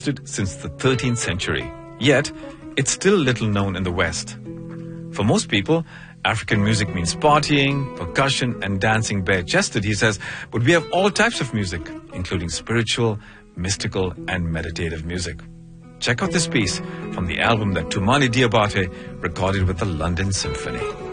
since the 13th century. Yet, it's still little known in the West. For most people, African music means partying, percussion, and dancing bare-chested, he says, but we have all types of music, including spiritual, mystical, and meditative music. Check out this piece from the album that Toumani Diabate recorded with the London Symphony.